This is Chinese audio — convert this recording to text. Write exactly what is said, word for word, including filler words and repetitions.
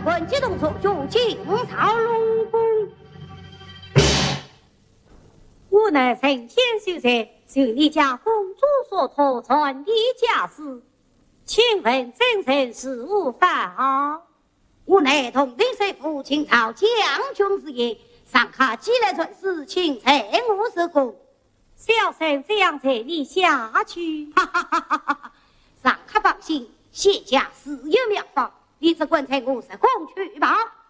棍机动作就进朝龙宫。我乃承天修才，受你家公主所托传的家事，请问真正是无妨？我乃同定水父清朝将军之言，上下既来传事，请承我是公。小生这样才你下去。哈哈哈哈哈！上下放心，谢家自有妙方，你只管在我是公去吧。